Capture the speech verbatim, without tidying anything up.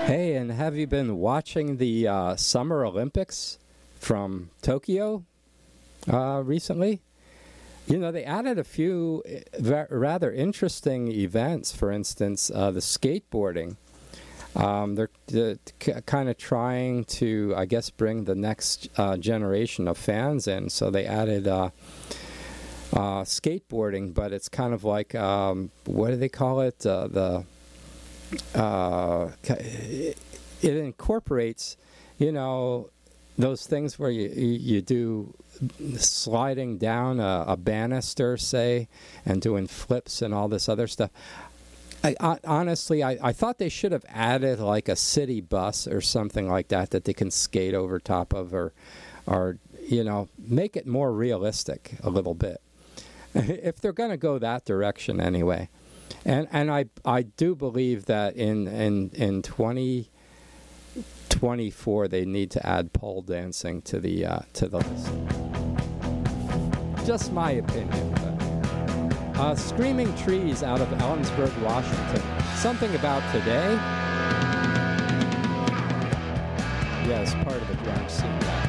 Hey, and have you been watching the uh, Summer Olympics from Tokyo uh, recently? You know, they added a few va- rather interesting events. For instance, uh, the skateboarding. Um, they're, they're c- kind of trying to, I guess, bring the next uh, generation of fans in. So they added uh, uh, skateboarding, but it's kind of like, um, what do they call it? Uh, the uh, it incorporates, you know, those things where you you, you do sliding down a, a banister, say, and doing flips and all this other stuff. I, I, honestly, I, I thought they should have added like a city bus or something like that that they can skate over top of, or, or you know, make it more realistic a little bit. If they're going to go that direction anyway. And and I I do believe that in in in twenty twenty-four they need to add pole dancing to the uh, to the list. Just my opinion. But. Uh, Screaming Trees out of Ellensburg, Washington. Something about today. Yes, part of the grunge scene.